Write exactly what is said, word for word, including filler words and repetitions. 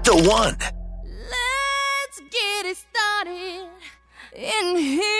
The One. Let's get it started in here.